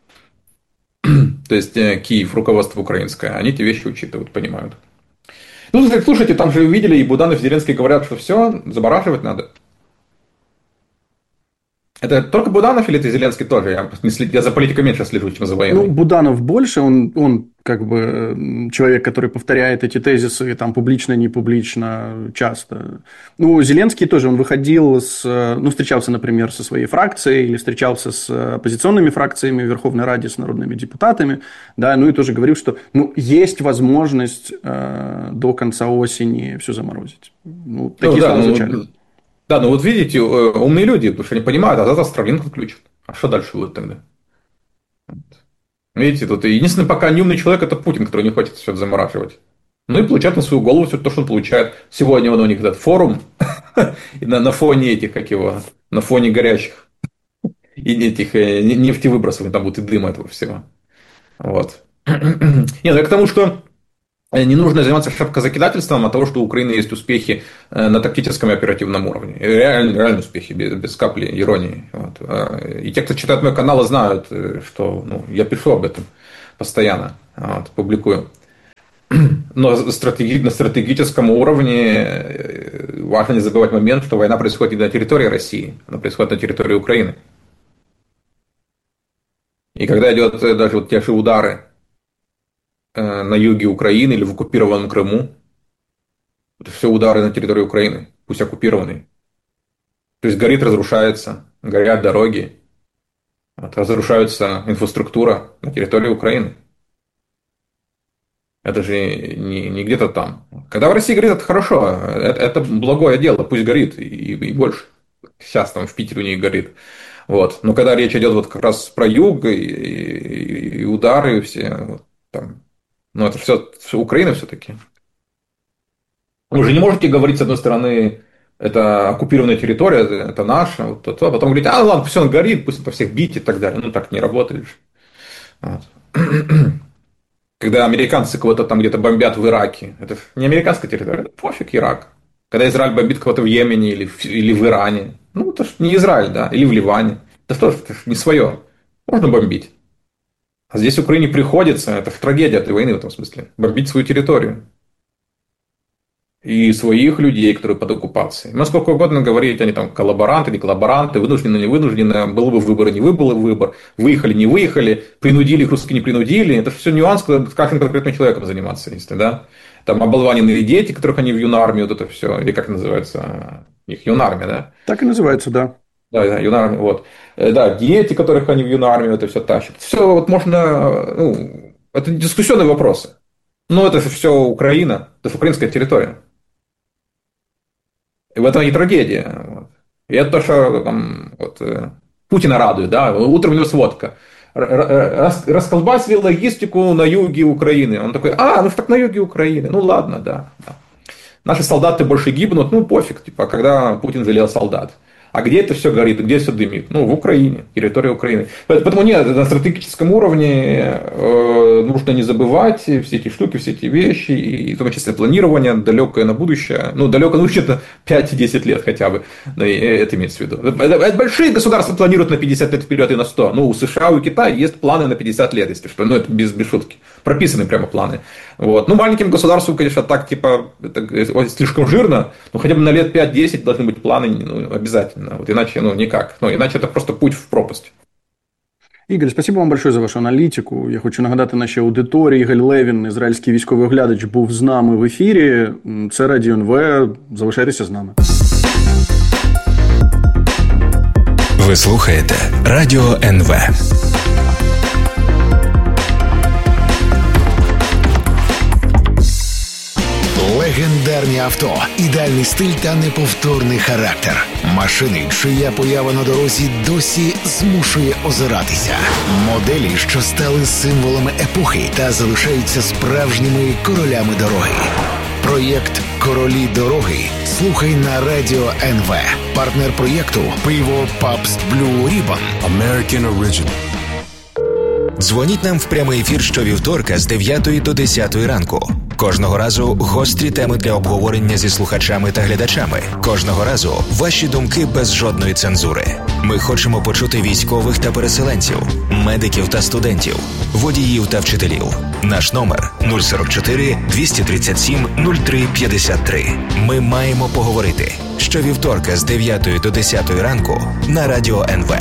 то есть Киев, руководство украинское, они эти вещи учитывают, понимают. Слушайте, там же увидели, и Буданов, и Зеленский говорят, что все, замораживать надо. Это только Буданов или это Зеленский тоже? Я за политикой меньше слежу, чем за войной. Буданов больше, он как бы человек, который повторяет эти тезисы там публично, не публично, часто. Зеленский тоже, он выходил встречался, например, со своей фракцией или встречался с оппозиционными фракциями в Верховной Раде, с народными депутатами, да, и тоже говорил, что есть возможность до конца осени все заморозить. Такие слова звучали. Да, видите, умные люди, потому что они понимают, а завтра Starlink отключат. А что дальше будет тогда? Видите, тут единственный пока не умный человек – это Путин, который не хочет все это замораживать. И получает на свою голову все то, что он получает. Сегодня у них этот форум, и на фоне этих, на фоне горящих и этих нефтевыбросов, там будет и дым этого всего. Я к тому, что Не нужно заниматься шапкозакидательством от того, что у Украины есть успехи на тактическом и оперативном уровне. Реальные успехи, без капли иронии. Вот. И те, кто читает мой канал, знают, что я пишу об этом постоянно, публикую. Но на стратегическом уровне важно не забывать момент, что война происходит не на территории России, она происходит на территории Украины. И когда идет даже те же удары на юге Украины или в оккупированном Крыму, это все удары на территории Украины, пусть оккупированной. То есть горит, разрушается, горят дороги, разрушается инфраструктура на территории Украины. Это же не где-то там. Когда в России горит, это хорошо, это благое дело, пусть горит и больше. Сейчас там в Питере у них горит. Вот. Но когда речь идет вот как раз про юг и удары все, вот, там, это все Украина все-таки. Вы же не можете говорить, с одной стороны, это оккупированная территория, это наша, вот, а потом говорить, ладно, пусть он горит, пусть это всех бить и так далее. Так не работает. Вот. Когда американцы кого-то там где-то бомбят в Ираке, это не американская территория, это пофиг, Ирак. Когда Израиль бомбит кого-то в Йемене или в Иране, это же не Израиль, да, или в Ливане. Это тоже не свое. Можно бомбить. А здесь Украине приходится, это трагедия этой войны в этом смысле, бомбить свою территорию. И своих людей, которые под оккупацией. Мы сколько угодно говорить, они там коллаборанты, не коллаборанты, вынуждены, не вынуждены, был бы выбор, не был бы выбор, выехали, не выехали, принудили их русские, не принудили. Это все нюанс, с каждым конкретным человеком заниматься, если, да. Там оболваненные дети, которых они в юнармию, вот это все, или как называется, их юнармия, да? Так и называется, да. Да, юнармия, вот. Да, дети, которых они в юнармию, это все тащат. Все вот можно, это дискуссионные вопросы. Но это же все Украина, это же украинская территория. И в этом и трагедия. Вот. И это то, что там, Путина радует, да, утром у него сводка. Расколбасили логистику на юге Украины. Он такой, так на юге Украины. Ладно, да. Наши солдаты больше гибнут, пофиг, когда Путин жалел солдат. А где это все горит, где все дымит? В Украине, территория Украины. Поэтому нет, на стратегическом уровне нужно не забывать все эти штуки, все эти вещи, и в том числе планирование далекое на будущее. Далекое, это 5-10 лет хотя бы, это имеется в виду. Это большие государства планируют на 50 лет вперед и на 100. У США, у Китая есть планы на 50 лет, если что. Это без шутки. Прописаны прямо планы. Вот. Маленьким государствам, конечно, так, это слишком жирно, но хотя бы на лет 5-10 должны быть планы обязательно. Иначе, никак. Иначе це просто путь в пропасть. Ігор, спасибо вам большое за вашу аналітику. Я хочу нагадати нашій аудиторії. Ігор Левін, ізраїльський військовий оглядач, був з нами в ефірі. Це Радіо НВ. Залишайтеся з нами. Ви слухаєте Радіо НВ. Легендарні авто, ідеальний стиль та неповторний характер. Машини, чия поява на дорозі досі змушує озиратися. Моделі, що стали символами епохи та залишаються справжніми королями дороги. Проєкт «Королі дороги» слухай на Радіо НВ. Партнер проєкту – пиво Pabst Blue Ribbon. American Original. Дзвоніть нам в прямий ефір щовівторка з 9 до 10 ранку. Кожного разу гострі теми для обговорення зі слухачами та глядачами. Кожного разу ваші думки без жодної цензури. Ми хочемо почути військових та переселенців, медиків та студентів, водіїв та вчителів. Наш номер 044 237 03 53. Ми маємо поговорити. Щовівторка з 9 до 10 ранку на Радіо НВ.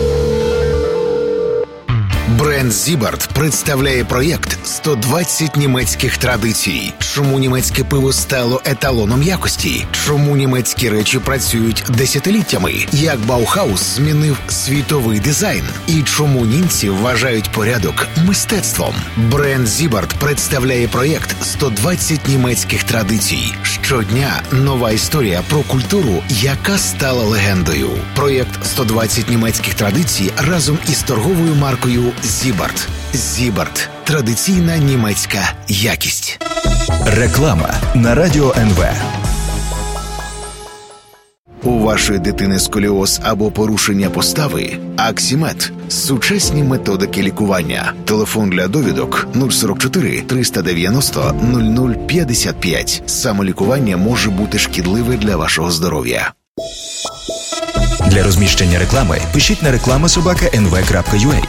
Бренд Зібарт представляє проєкт «120 німецьких традицій». Чому німецьке пиво стало еталоном якості? Чому німецькі речі працюють десятиліттями? Як Баухаус змінив світовий дизайн? І чому німці вважають порядок мистецтвом? Бренд Зібарт представляє проєкт «120 німецьких традицій». Щодня нова історія про культуру, яка стала легендою. Проєкт «120 німецьких традицій» разом із торговою маркою Зібарт. Зібарт. Традиційна німецька якість. Реклама на Радіо НВ. У вашої дитини сколіоз або порушення постави? Аксімед – сучасні методики лікування. Телефон для довідок 044 390 0055. Самолікування може бути шкідливе для вашого здоров'я. Для розміщення реклами пишіть на reklama@nv.ua.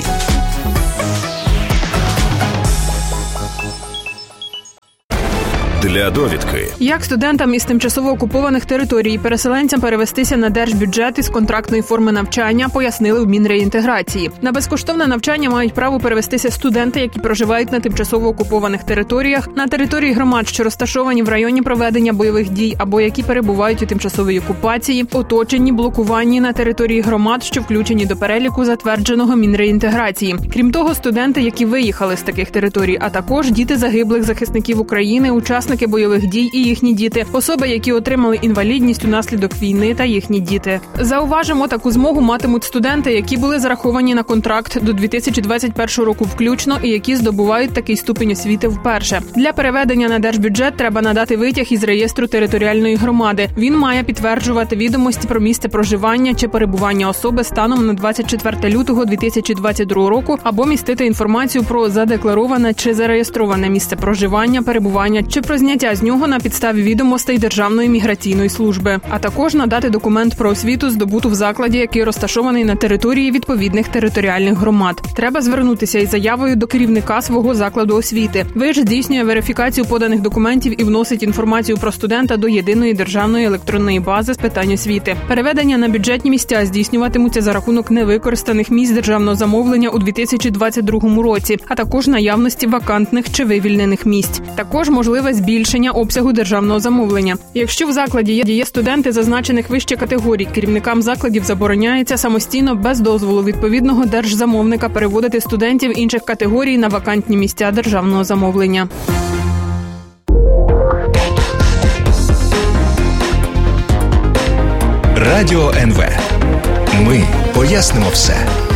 Для довідки. Як студентам із тимчасово окупованих територій і переселенцям перевестися на держбюджет із контрактної форми навчання, пояснили в Мінреінтеграції. На безкоштовне навчання мають право перевестися студенти, які проживають на тимчасово окупованих територіях, на території громад, що розташовані в районі проведення бойових дій або які перебувають у тимчасовій окупації, оточені, блокуванні на території громад, що включені до переліку, затвердженого Мінреінтеграції. Крім того, студенти, які виїхали з таких територій, а також діти загиблих захисників України, учасники бойових дій і їхні діти, особи, які отримали інвалідність унаслідок війни та їхні діти. Зауважимо, таку змогу матимуть студенти, які були зараховані на контракт до 2021 року включно і які здобувають такий ступінь освіти вперше. Для переведення на держбюджет треба надати витяг із реєстру територіальної громади. Він має підтверджувати відомості про місце проживання чи перебування особи станом на 24 лютого 2022 року або містити інформацію про задеклароване чи зареєстроване місце проживання, перебування чи про зняття з нього на підставі відомостей Державної міграційної служби, а також надати документ про освіту, здобуту в закладі, який розташований на території відповідних територіальних громад. Треба звернутися із заявою до керівника свого закладу освіти. ВИЖ здійснює верифікацію поданих документів і вносить інформацію про студента до єдиної державної електронної бази з питань освіти. Переведення на бюджетні місця здійснюватимуться за рахунок невикористаних місць державного замовлення у 2022 році, а також наявності вакантних чи вивільнених місць. Також можливе збільшення обсягу державного замовлення. Якщо в закладі є студенти зазначених вище категорій, керівникам закладів забороняється самостійно без дозволу відповідного держзамовника переводити студентів інших категорій на вакантні місця державного замовлення. Радіо НВ. Ми пояснимо все.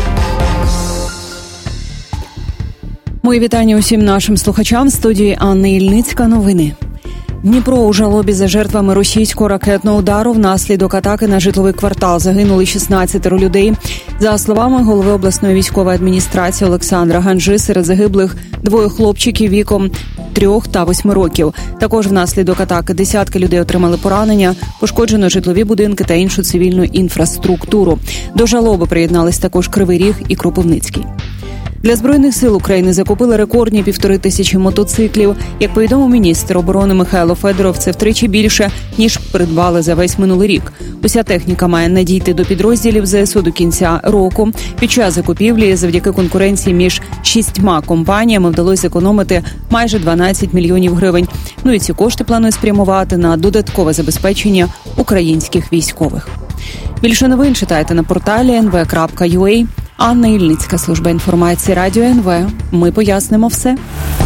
Мої вітання усім нашим слухачам. В студії Анна Ільницька. Новини. Дніпро у жалобі за жертвами російського ракетного удару внаслідок атаки на житловий квартал. Загинули 16 людей. За словами голови обласної військової адміністрації Олександра Ганжи, серед загиблих 2 хлопчиків віком 3 та 8 років. Також внаслідок атаки десятки людей отримали поранення, пошкоджено житлові будинки та іншу цивільну інфраструктуру. До жалоби приєднались також Кривий Ріг і Кропивницький. Для Збройних сил України закупили рекордні 1500 мотоциклів. Як повідомив міністр оборони Михайло Федоров, це втричі більше, ніж придбали за весь минулий рік. Уся техніка має надійти до підрозділів ЗСУ до кінця року. Під час закупівлі завдяки конкуренції між 6 компаніями вдалося зекономити майже 12 мільйонів гривень. Ну і ці кошти планують спрямувати на додаткове забезпечення українських військових. Більше новин читайте на порталі nv.ua. Анна Ільницька, служба інформації Радіо НВ. Ми пояснимо все.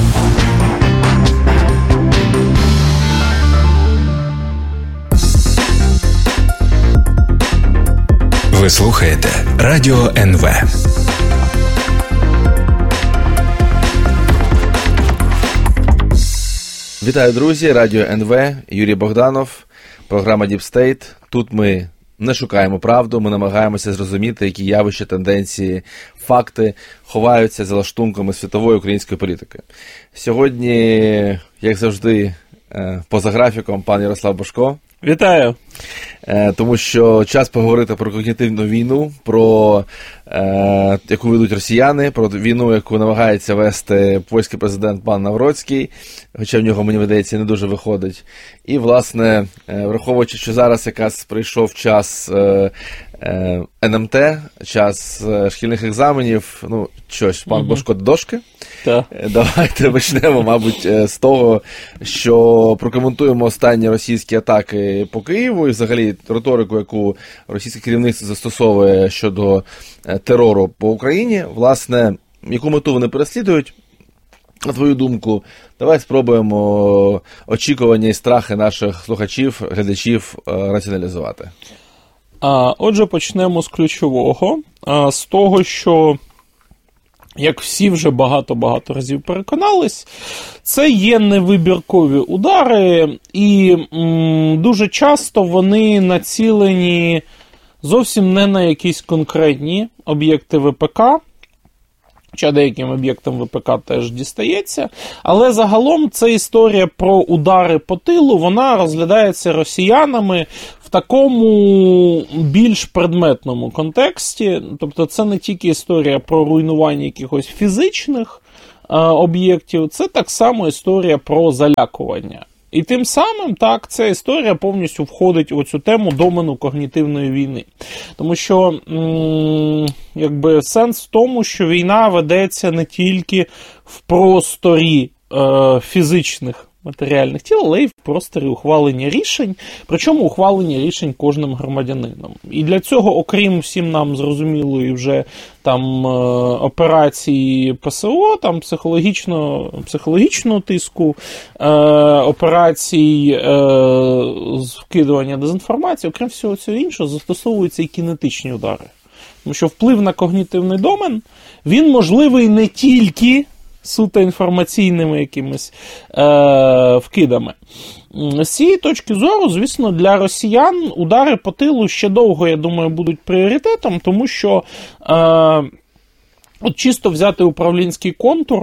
Ви слухаєте Радіо НВ. Вітаю, друзі! Радіо НВ, Юрій Богданов, програма Deep State. Тут ми не шукаємо правду, ми намагаємося зрозуміти, які явища, тенденції, факти ховаються за лаштунками світової української політики. Сьогодні, як завжди, поза графіком, пан Ярослав Божко. Вітаю! Тому що час поговорити про когнітивну війну, про яку ведуть росіяни, про війну, яку намагається вести польський президент пан Навроцький, хоча в нього, мені видається, не дуже виходить. І, власне, враховуючи, що зараз якраз прийшов час НМТ, час шкільних екзаменів, ну, щось, пан Божко до дошки. Так. Давайте почнемо, мабуть, з того, що прокоментуємо останні російські атаки по Києву і взагалі риторику, яку російське керівництво застосовує щодо терору по Україні. Власне, яку мету вони переслідують, на твою думку, давай спробуємо очікування і страхи наших слухачів, глядачів раціоналізувати. Отже, почнемо з ключового, з того, що як всі вже багато-багато разів переконались, це є невибіркові удари, і дуже часто вони націлені зовсім не на якісь конкретні об'єкти ВПК, хоча деяким об'єктам ВПК теж дістається, але загалом це історія про удари по тилу, вона розглядається росіянами в такому більш предметному контексті, тобто це не тільки історія про руйнування якихось фізичних об'єктів, це так само історія про залякування. І тим самим, так, ця історія повністю входить у цю тему домену когнітивної війни. Тому що, якби, сенс в тому, що війна ведеться не тільки в просторі фізичних матеріальних тіл, але й в просторі ухвалення рішень, причому ухвалення рішень кожним громадянином. І для цього, окрім всім нам зрозумілої вже там операції ПСО, там психологічного тиску, операцій з вкидування дезінформації, окрім всього цього іншого, застосовуються і кінетичні удари. Тому що вплив на когнітивний домен, він можливий не тільки суто інформаційними якимись вкидами. З цієї точки зору, звісно, для росіян удари по тилу ще довго, я думаю, будуть пріоритетом, тому що от чисто взяти управлінський контур,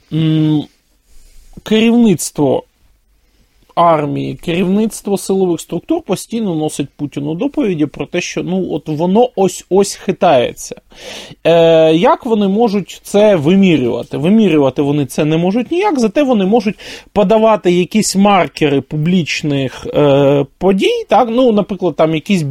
керівництво армії, керівництво силових структур постійно носить Путіну доповіді про те, що от воно ось-ось хитається. Як вони можуть це вимірювати? Вимірювати вони це не можуть ніяк, зате вони можуть подавати якісь маркери публічних подій, так? Наприклад, там якісь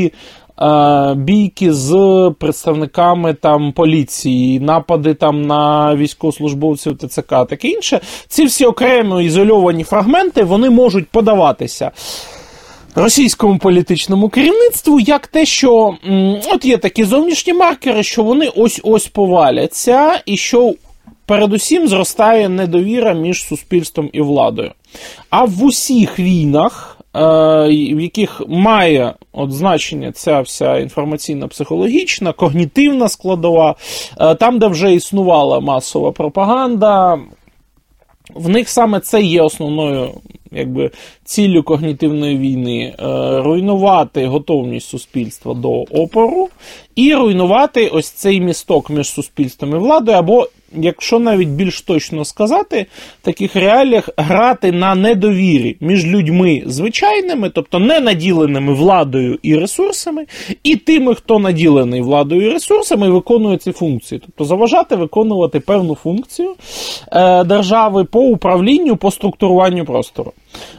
бійки з представниками там поліції, напади там на військовослужбовців ТЦК, таке інше. Ці всі окремо ізольовані фрагменти, вони можуть подаватися російському політичному керівництву як те, що от є такі зовнішні маркери, що вони ось-ось поваляться, і що передусім зростає недовіра між суспільством і владою. А в усіх війнах, в яких має значення ця вся інформаційно-психологічна, когнітивна складова, там, де вже існувала масова пропаганда, в них саме це є основною ціллю когнітивної війни – руйнувати готовність суспільства до опору і руйнувати ось цей місток між суспільством і владою, або, якщо навіть більш точно сказати, в таких реаліях грати на недовірі між людьми звичайними, тобто не наділеними владою і ресурсами, і тими, хто наділений владою і ресурсами, і виконує ці функції. Тобто заважати виконувати певну функцію держави по управлінню, по структуруванню простору.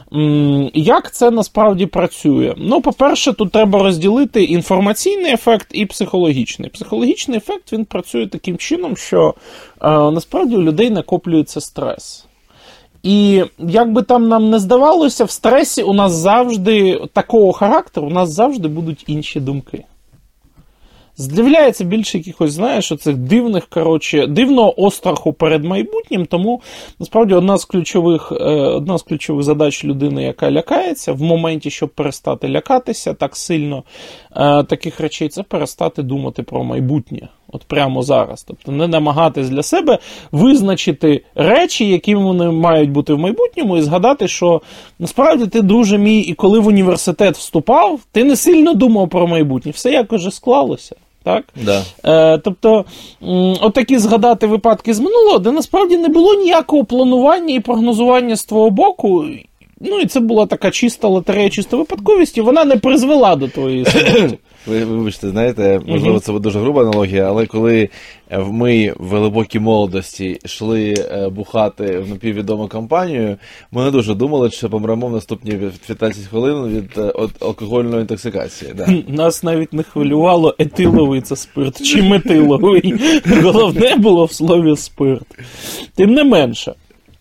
Як це насправді працює? По-перше, тут треба розділити інформаційний ефект і психологічний. Психологічний ефект, він працює таким чином, що насправді у людей накоплюється стрес. І як би там нам не здавалося, в стресі у нас завжди, такого характеру, у нас завжди будуть інші думки. З'являється більше якихось, оцих дивного остраху перед майбутнім, тому, насправді, одна з ключових задач людини, яка лякається, в моменті, щоб перестати лякатися так сильно таких речей, це перестати думати про майбутнє, от прямо зараз. Тобто не намагатись для себе визначити речі, які вони мають бути в майбутньому, і згадати, що, насправді, ти, друже мій, і коли в університет вступав, ти не сильно думав про майбутнє, все якось же склалося. Так? Да. Тобто, отакі згадати випадки з минулого, де насправді не було ніякого планування і прогнозування з твого боку, і це була така чиста лотерея, чиста випадковість, і вона не призвела до твоєї смерті. Ви вибачте, знаєте, можливо, це дуже груба аналогія, але коли ми в глибокій молодості йшли бухати в напіввідому компанію, ми не дуже думали, що помремо в наступні 15 хвилин від алкогольної інтоксикації. Да. Нас навіть не хвилювало, етиловий це спирт чи метиловий. Головне було в слові спирт. Тим не менше.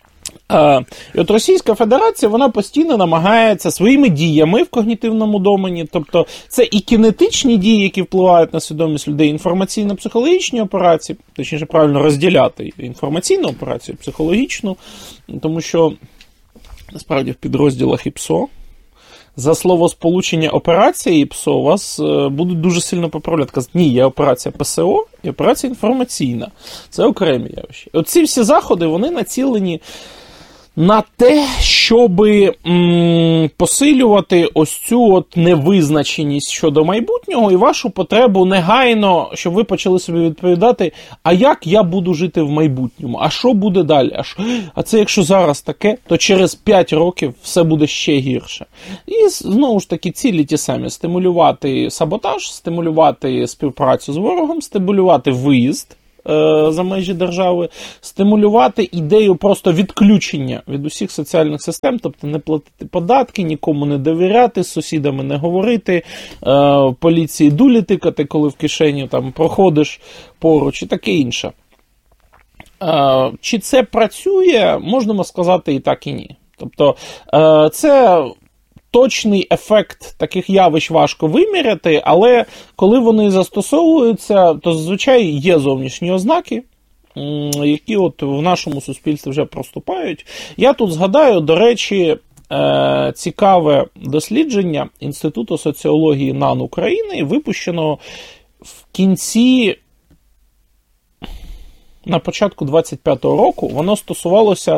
І от Російська Федерація, вона постійно намагається своїми діями в когнітивному домені, тобто це і кінетичні дії, які впливають на свідомість людей, інформаційно-психологічні операції, точніше правильно розділяти інформаційну операцію, психологічну, тому що насправді в підрозділах ІПСО за словосполучення операція і ПСО вас будуть дуже сильно поправляти. Казати, ні, є операція ПСО і операція інформаційна. Це окремі явища. Оці всі заходи, вони націлені на те, щоб посилювати ось цю от невизначеність щодо майбутнього і вашу потребу негайно, щоб ви почали собі відповідати, а як я буду жити в майбутньому, а що буде далі, а це якщо зараз таке, то через 5 років все буде ще гірше. І знову ж таки цілі ті самі: стимулювати саботаж, стимулювати співпрацю з ворогом, стимулювати виїзд за межі держави, стимулювати ідею просто відключення від усіх соціальних систем, тобто не платити податки, нікому не довіряти, з сусідами не говорити, поліції дулі тикати, коли в кишені там проходиш поруч і таке інше. Чи це працює, можемо сказати і так, і ні. Тобто це точний ефект таких явищ важко виміряти, але коли вони застосовуються, то зазвичай є зовнішні ознаки, які от в нашому суспільстві вже проступають. Я тут згадаю, до речі, цікаве дослідження Інституту соціології НАН України, випущеного в кінці, на початку 25-го року. Воно стосувалося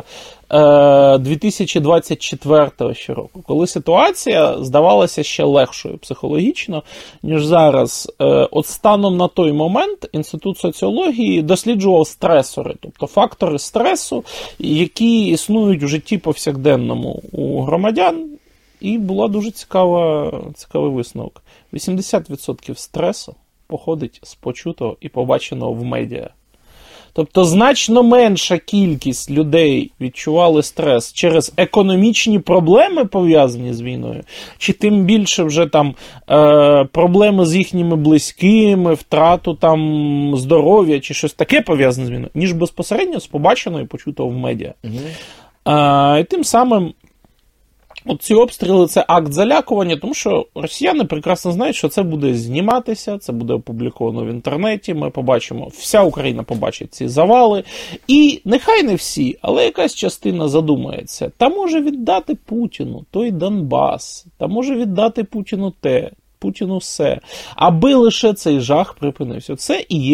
2024 ще року, коли ситуація здавалася ще легшою психологічно, ніж зараз. От станом на той момент Інститут соціології досліджував стресори, тобто фактори стресу, які існують в житті повсякденному у громадян, і була дуже цікавий висновок. 80% стресу походить з почутого і побаченого в медіа. Тобто значно менша кількість людей відчували стрес через економічні проблеми, пов'язані з війною, чи тим більше вже там проблеми з їхніми близькими, втрату там здоров'я, чи щось таке пов'язане з війною, ніж безпосередньо з побаченого і почутого в медіа. І тим самим от ці обстріли – це акт залякування, тому що росіяни прекрасно знають, що це буде зніматися, це буде опубліковано в інтернеті, ми побачимо, вся Україна побачить ці завали. І нехай не всі, але якась частина задумається. Та може віддати Путіну той Донбас, та може віддати Путіну те, Путіну все, аби лише цей жах припинився. Це і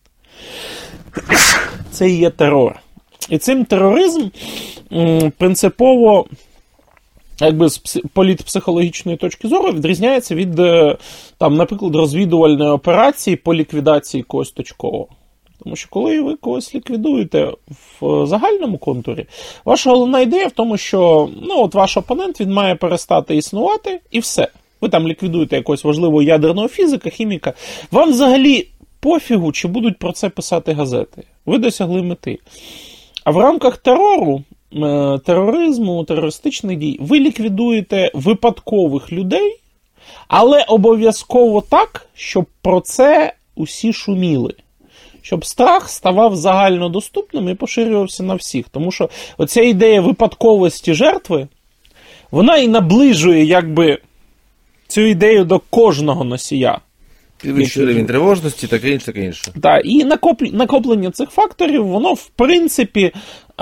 є терор. І цим тероризм принципово, якби з політпсихологічної точки зору, відрізняється від, там, наприклад, розвідувальної операції по ліквідації когось точково. Тому що коли ви когось ліквідуєте в загальному контурі, ваша головна ідея в тому, що от ваш опонент, він має перестати існувати і все. Ви там ліквідуєте якогось важливого ядерного фізика, хіміка. Вам взагалі пофігу, чи будуть про це писати газети. Ви досягли мети. А в рамках тероризму, терористичних дій, ви ліквідуєте випадкових людей, але обов'язково так, щоб про це усі шуміли. Щоб страх ставав загальнодоступним і поширювався на всіх. Тому що оця ідея випадковості жертви, вона і наближує, якби, цю ідею до кожного носія. Підвищує рівень тривожності, таке інше. Так, і накоплення цих факторів, воно, в принципі,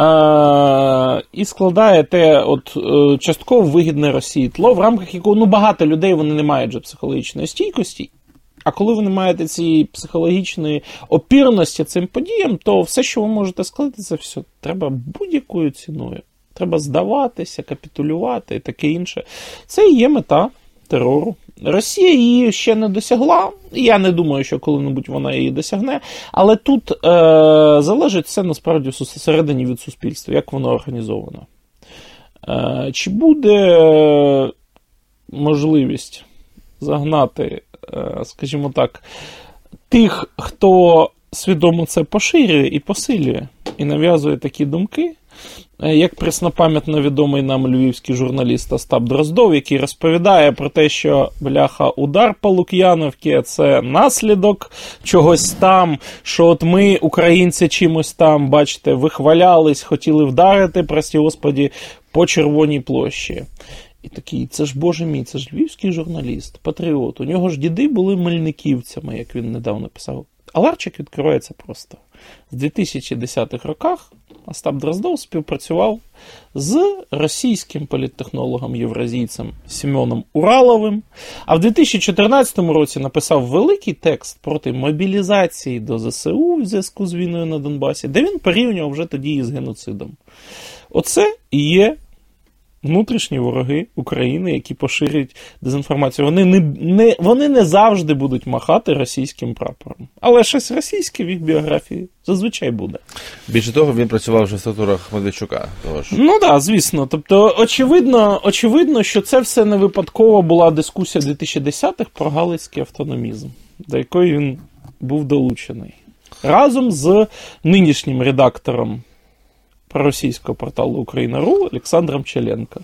і складає те частково вигідне Росії тло, в рамках якого багато людей вони не мають вже психологічної стійкості. А коли ви не маєте цієї психологічної опірності цим подіям, то все, що ви можете сказати, це все треба будь-якою ціною. Треба здаватися, капітулювати і таке інше. Це і є мета терору. Росія її ще не досягла, і я не думаю, що коли-небудь вона її досягне, але тут залежить все насправді всередині від суспільства, як воно організовано. Чи буде можливість загнати, скажімо так, тих, хто свідомо це поширює і посилює, і нав'язує такі думки, як преснопам'ятно відомий нам львівський журналіст Остап Дроздов, який розповідає про те, що, бляха, удар по Лук'яновці – це наслідок чогось там, що от ми, українці, чимось там, бачите, вихвалялись, хотіли вдарити, прості господі, по Червоній площі. І такий, це ж, боже мій, це ж львівський журналіст, патріот. У нього ж діди були мельниківцями, як він недавно писав. А ларчик відкривається просто. з 2010-х роках Остап Дроздов співпрацював з російським політтехнологом-євразійцем Семеном Ураловим, а в 2014 році написав великий текст проти мобілізації до ЗСУ в зв'язку з війною на Донбасі, де він порівнював вже тоді із геноцидом. Оце і є внутрішні вороги України, які поширюють дезінформацію. Вони не завжди будуть махати російським прапором. Але щось російське в їх біографії зазвичай буде. Більше того, він працював вже в структурах Медведчука. Ну так, звісно. Тобто, очевидно, що це все не випадково була дискусія 2010-х про галицький автономізм, до якої він був долучений. Разом з нинішнім редактором проросійського порталу Україна.ру Олександром Челенко.